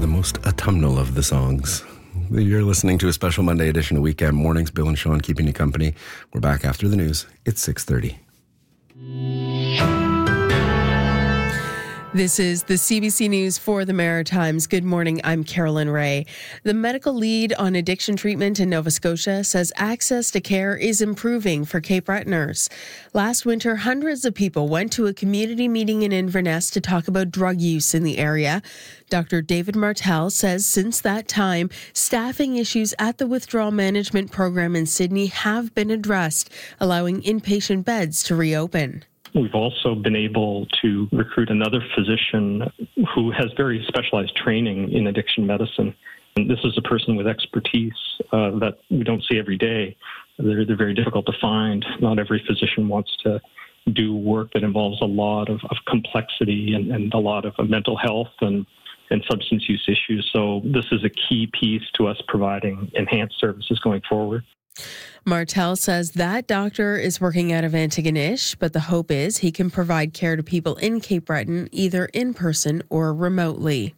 the most autumnal of the songs. You're listening to a special Monday edition of Weekend Mornings. Bill and Sean keeping you company. We're back after the news. It's 6:30. This is the CBC News for the Maritimes. Good morning, I'm Carolyn Ray. The medical lead on addiction treatment in Nova Scotia says access to care is improving for Cape Bretoners. Last winter, hundreds of people went to a community meeting in Inverness to talk about drug use in the area. Dr. David Martel says since that time, staffing issues at the withdrawal management program in Sydney have been addressed, allowing inpatient beds to reopen. We've also been able to recruit another physician who has very specialized training in addiction medicine. And this is a person with expertise that we don't see every day. They're very difficult to find. Not every physician wants to do work that involves a lot of complexity and a lot of mental health and substance use issues. So this is a key piece to us providing enhanced services going forward. Martel says that doctor is working out of Antigonish, but the hope is he can provide care to people in Cape Breton either in person or remotely.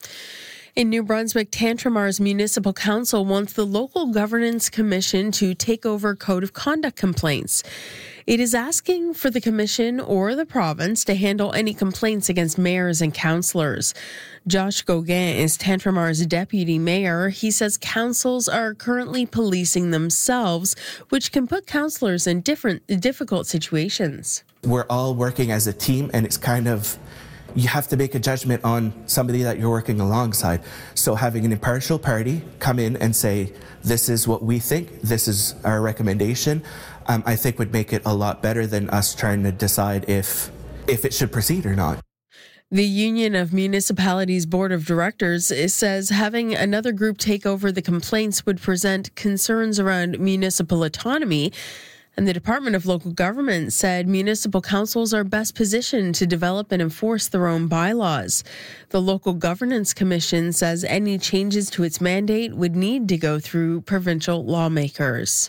In New Brunswick, Tantramars Municipal Council wants the Local Governance Commission to take over Code of Conduct complaints. It is asking for the commission or the province to handle any complaints against mayors and councillors. Josh Gauguin is Tantramars' deputy mayor. He says councils are currently policing themselves, which can put councillors in difficult situations. We're all working as a team, and it's kind of, you have to make a judgment on somebody that you're working alongside. So having an impartial party come in and say, this is what we think, this is our recommendation, I think would make it a lot better than us trying to decide if it should proceed or not. The Union of Municipalities Board of Directors says having another group take over the complaints would present concerns around municipal autonomy. And the Department of Local Government said municipal councils are best positioned to develop and enforce their own bylaws. The Local Governance Commission says any changes to its mandate would need to go through provincial lawmakers.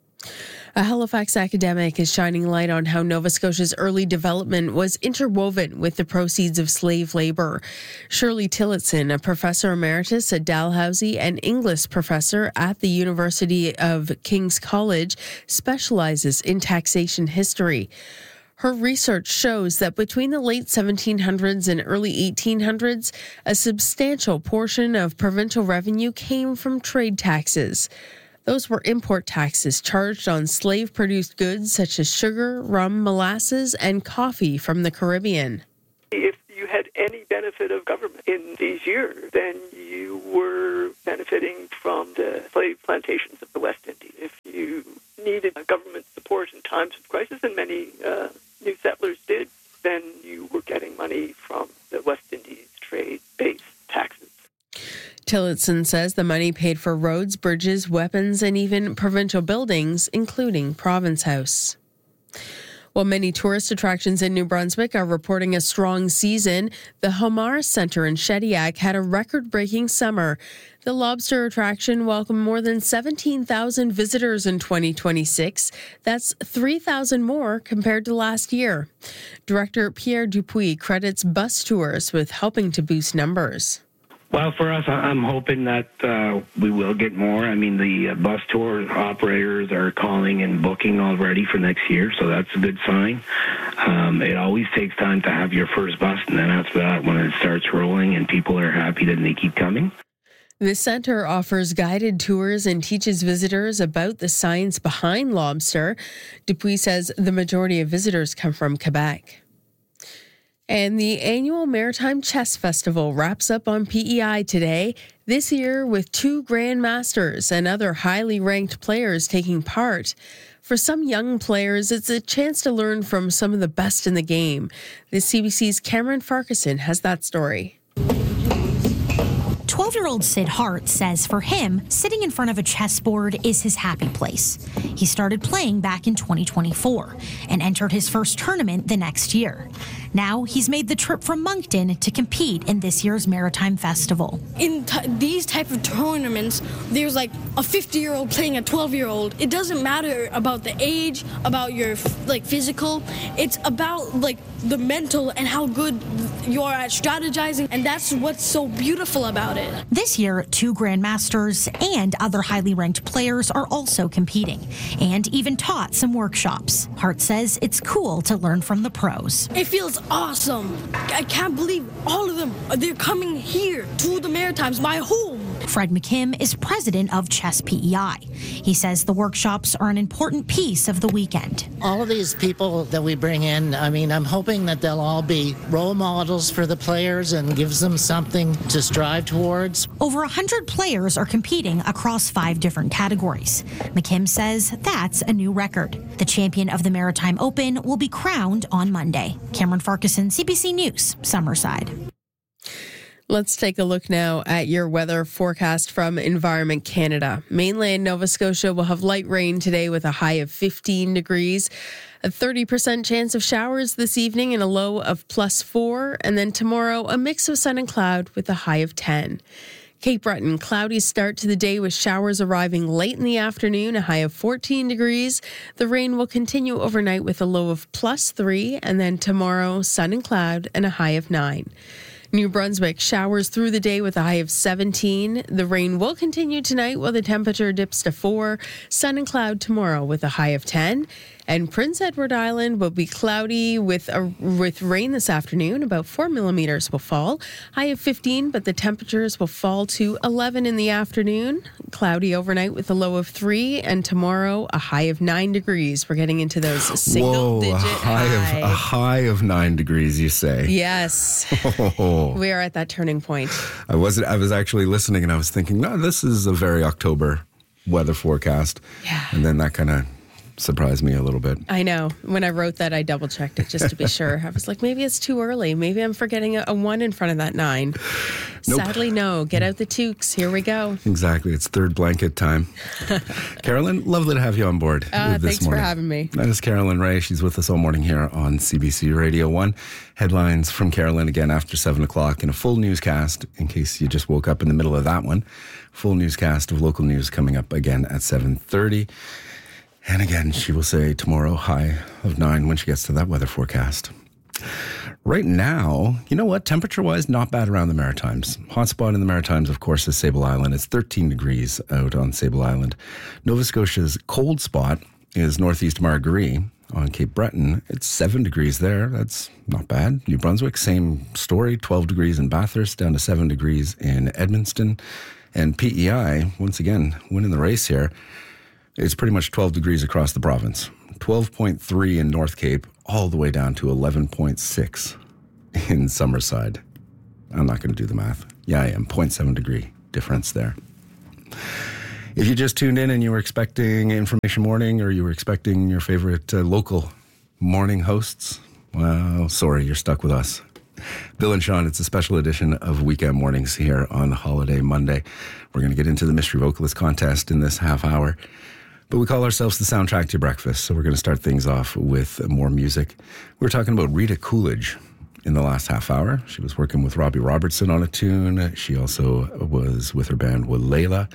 A Halifax academic is shining light on how Nova Scotia's early development was interwoven with the proceeds of slave labor. Shirley Tillotson, a professor emeritus at Dalhousie and English professor at the University of King's College, specializes in taxation history. Her research shows that between the late 1700s and early 1800s, a substantial portion of provincial revenue came from trade taxes. Those were import taxes charged on slave-produced goods such as sugar, rum, molasses, and coffee from the Caribbean. If you had any benefit of government in these years, then you were benefiting from the slave plantations of the West Indies. If you needed government support in times of crisis, and many new settlers did, then you were getting money from the West Indies trade-based taxes. Tillotson says the money paid for roads, bridges, weapons, and even provincial buildings, including Province House. While many tourist attractions in New Brunswick are reporting a strong season, the Homar Centre in Shediac had a record-breaking summer. The lobster attraction welcomed more than 17,000 visitors in 2026. That's 3,000 more compared to last year. Director Pierre Dupuis credits bus tours with helping to boost numbers. Well, for us, I'm hoping that we will get more. I mean, the bus tour operators are calling and booking already for next year, so that's a good sign. It always takes time to have your first bus, and then after that, when it starts rolling and people are happy, then they keep coming. The center offers guided tours and teaches visitors about the science behind lobster. Dupuis says the majority of visitors come from Quebec. And the annual Maritime Chess Festival wraps up on PEI today, this year with 2 grandmasters and other highly ranked players taking part. For some young players, it's a chance to learn from some of the best in the game. The CBC's Cameron Farquharson has that story. 12-year-old Sid Hart says for him, sitting in front of a chessboard is his happy place. He started playing back in 2024 and entered his first tournament the next year. Now he's made the trip from Moncton to compete in this year's Maritime Festival. In these type of tournaments, there's like a 50-year-old playing a 12-year-old. It doesn't matter about the age, about your physical. It's about like the mental and how good you're at strategizing, and that's what's so beautiful about it. This year, 2 grandmasters and other highly ranked players are also competing, and even taught some workshops. Hart says it's cool to learn from the pros. It feels awesome. I can't believe all of them, they're coming here to the Maritimes, my home. Fred McKim is president of Chess PEI. He says the workshops are an important piece of the weekend. All of these people that we bring in, I'm hoping that they'll all be role models for the players and gives them something to strive towards. Over 100 players are competing across 5 different categories. McKim says that's a new record. The champion of the Maritime Open will be crowned on Monday. Cameron Farquharson, CBC News, Summerside. Let's take a look now at your weather forecast from Environment Canada. Mainland Nova Scotia will have light rain today with a high of 15 degrees, a 30% chance of showers this evening and a low of +4, and then tomorrow a mix of sun and cloud with a high of 10. Cape Breton, cloudy start to the day with showers arriving late in the afternoon, a high of 14 degrees. The rain will continue overnight with a low of +3, and then tomorrow sun and cloud and a high of 9. New Brunswick, showers through the day with a high of 17. The rain will continue tonight while the temperature dips to 4. Sun and cloud tomorrow with a high of 10. And Prince Edward Island will be cloudy with rain this afternoon. About 4 millimeters will fall. High of 15, but the temperatures will fall to 11 in the afternoon. Cloudy overnight with a low of 3. And tomorrow, a high of 9 degrees. We're getting into those single-digit highs. A high of 9 degrees, you say? Yes. We are at that turning point. I was actually listening and I was thinking, no, this is a very October weather forecast. Yeah. And then that kind of surprised me a little bit. I know. When I wrote that, I double checked it just to be sure. I was like, maybe it's too early. Maybe I'm forgetting a 1 in front of that 9. Nope. Sadly, no. Get out the toques. Here we go. Exactly. It's third blanket time. Carolyn, lovely to have you on board this thanks morning. for having me. That is Carolyn Ray. She's with us all morning here on CBC Radio 1. Headlines from Carolyn again after 7 o'clock and a full newscast in case you just woke up in the middle of that one. Full newscast of local news coming up again at 7:30. And again, she will say tomorrow high of 9 when she gets to that weather forecast. Right now, you know what? Temperature-wise, not bad around the Maritimes. Hotspot in the Maritimes, of course, is Sable Island. It's 13 degrees out on Sable Island. Nova Scotia's cold spot is northeast Margaree on Cape Breton. It's 7 degrees there. That's not bad. New Brunswick, same story. 12 degrees in Bathurst, down to 7 degrees in Edmundston. And PEI, once again, winning the race here. It's pretty much 12 degrees across the province. 12.3 in North Cape, all the way down to 11.6 in Summerside. I'm not going to do the math. Yeah, I am. 0.7 degree difference there. If you just tuned in and you were expecting Information Morning or you were expecting your favorite local morning hosts, well, sorry, you're stuck with us. Bill and Sean, it's a special edition of Weekend Mornings here on Holiday Monday. We're going to get into the Mystery Vocalist Contest in this half hour. But we call ourselves the soundtrack to your breakfast, so we're going to start things off with more music. We were talking about Rita Coolidge in the last half hour. She was working with Robbie Robertson on a tune. She also was with her band Walela.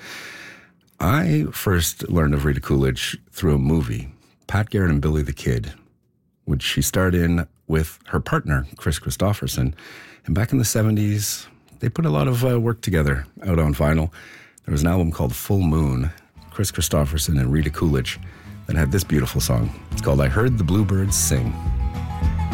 I first learned of Rita Coolidge through a movie, Pat Garrett and Billy the Kid, which she starred in with her partner, Chris Christopherson. And back in the 70s, they put a lot of work together out on vinyl. There was an album called Full Moon, Chris Christopherson and Rita Coolidge, that had this beautiful song. It's called I Heard the Bluebirds Sing.